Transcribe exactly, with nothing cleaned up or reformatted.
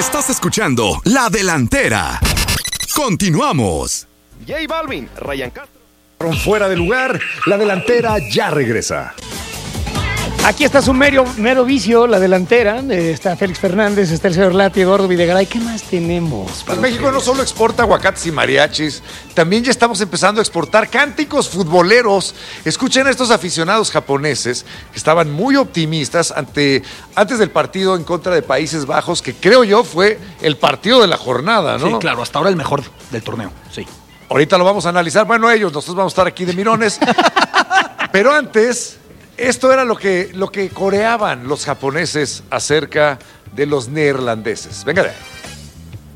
Estás escuchando La Delantera. Continuamos. J Balvin, Ryan Castro. Fuera de lugar, La Delantera ya regresa. Aquí está su mero, mero vicio, La Delantera. Está Félix Fernández, está el señor Lati, Eduardo Videgaray. ¿Qué más tenemos? Pues México no solo exporta aguacates y mariachis, también ya estamos empezando a exportar cánticos futboleros. Escuchen a estos aficionados japoneses que estaban muy optimistas ante, antes del partido en contra de Países Bajos, que creo yo fue el partido de la jornada, ¿no? Sí, claro, hasta ahora el mejor del torneo, sí. Ahorita lo vamos a analizar. Bueno, ellos, nosotros vamos a estar aquí de mirones. Pero antes, esto era lo que, lo que coreaban los japoneses acerca de los neerlandeses. Venga de ahí.